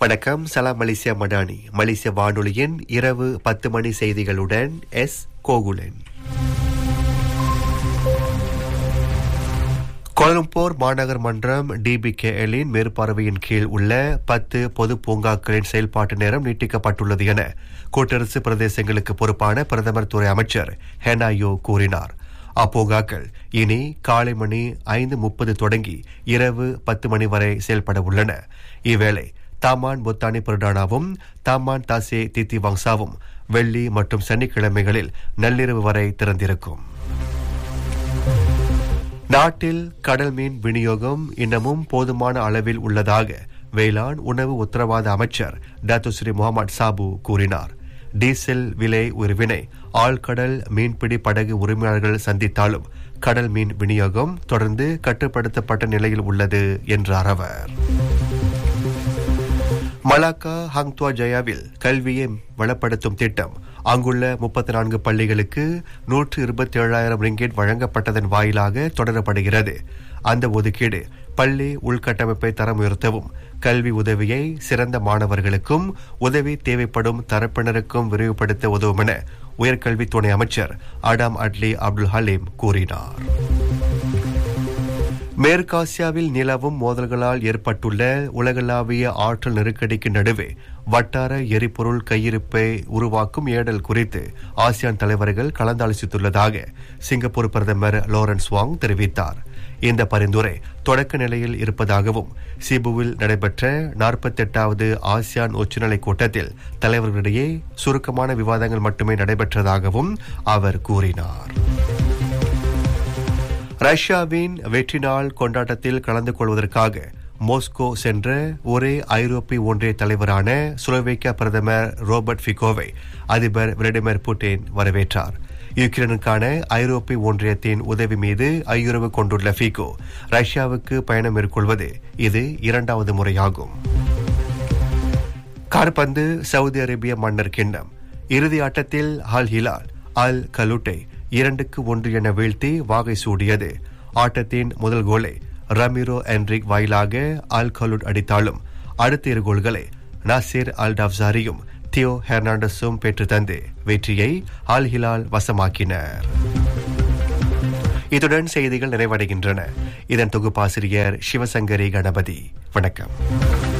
வணக்கம். சலாம் மலேசியா மடானி மலேசிய வானொலியின் இரவு 10 மணி செய்திகளுடன் கோகுலன். கோலம்பூர் மாநகர் மன்றம் DBKLின் மேற்பார்வையின் கீழ் உள்ள 10 பொது பூங்காக்களின் செயல்பாட்டு நேரம் நீட்டிக்கப்பட்டுள்ளது என கூட்டரசு பிரதேசங்களுக்கு பொறுப்பான பிரதமர் துறை அமைச்சர் ஹெனாயோ கூறினார். அப்பூங்காக்கள் இனி காலை மணி 5:30 தொடங்கி இரவு 10 மணி வரை செயல்பட உள்ளன. இவ்வேளை தாமான் பொத்தானி பிரடானாவும் தாமான் தாசே தித்தி வங்சாவும் வெள்ளி மற்றும் சனிக்கிழமைகளில் நள்ளிரவு வரை திறந்திருக்கும். நாட்டில் கடல் மீன் விநியோகம் இன்னமும் போதுமான அளவில் உள்ளதாக வேளாண் உணவு உத்தரவாத அமைச்சர் டாக்டர் முகமது சாபு கூறினார். டீசல் விலை உயர்வினை ஆழ்கடல் மீன்பிடி படகு உரிமையாளர்கள் சந்தித்தாலும் கடல் மீன் விநியோகம் தொடர்ந்து கட்டுப்படுத்தப்பட்ட நிலையில் உள்ளது என்றார் அவர். மலாக்கா ஹங்துவா ஜயாவில் கல்வியை வளப்படுத்தும் திட்டம் அங்குள்ள 34 பள்ளிகளுக்கு 127,000 ரிங்கெட் வழங்கப்பட்டதன் வாயிலாக தொடரப்படுகிறது. அந்த ஒதுக்கீடு பள்ளி உள்கட்டமைப்பை தரம் உயர்த்தவும் கல்வி உதவியை சிறந்த மாணவர்களுக்கும் உதவி தேவைப்படும் தரப்பினருக்கும் விரிவுபடுத்த உதவும் என உயர்கல்வி துணை அமைச்சர் ஆடாம் அட்லி அப்துல் ஹலீம் கூறினார். மேற்காசியாவில் நிலவும் மோதல்களால் ஏற்பட்டுள்ள உலகளாவிய ஆற்றல் நெருக்கடிக்கு நடுவே வட்டார எரிபொருள் கையிருப்பை உருவாக்கும் ஏடல் குறித்து ஆசியான் தலைவர்கள் கலந்தாலோசித்துள்ளதாக சிங்கப்பூர் பிரதமர் லாரன்ஸ் வாங் தெரிவித்தார். இந்த பரிந்துரை தொடக்க நிலையில் இருப்பதாகவும் சிபுவில் நடைபெற்ற 48வது ஆசியான் உச்சநிலை கூட்டத்தில் தலைவர்களிடையே சுருக்கமான விவாதங்கள் மட்டுமே நடைபெற்றதாகவும் அவர் கூறினார். ரஷ்யாவின் வெற்றி நாள் கொண்டாட்டத்தில் கலந்து கொள்வதற்காக மாஸ்கோ சென்ற ஒரே ஐரோப்பிய ஒன்றிய தலைவரான ஸ்லோவேக்கியா பிரதமர் ரோபர்ட் ஃபிகோவை அதிபர் விளாடிமிர் புட்டின் வரவேற்றார். யுக்ரைனுக்கான ஐரோப்பிய ஒன்றியத்தின் உதவி மீது ஐயுறவு கொண்டுள்ள ஃபிகோ ரஷ்யாவுக்கு பயணம் மேற்கொள்வது இது 2வது முறையாகும். காற்பந்து சவுதி அரேபிய மன்னர் கிண்ணம் இறுதி ஆட்டத்தில் அல் ஹிலால் அல் கலூட்டை 2-1 என வீழ்த்தி வாகை சூடியது. ஆட்டத்தின் முதல் கோலை ரமிரோ என்ரிக் வாயிலாக அல் கலூட் அடித்தாலும் அடுத்த 2 கோல்களை நாசிர் அல் டப்சாரியும் தியோ ஹெர்னாண்டஸும் பெற்று தந்து வெற்றியை அல் ஹிலால் வசமாக்கினர். இத்துடன் செய்திகள் நிறைவடைகின்றன. இதன் தொகுப்பாசிரியர் சிவசங்கரி கணபதி. வணக்கம்.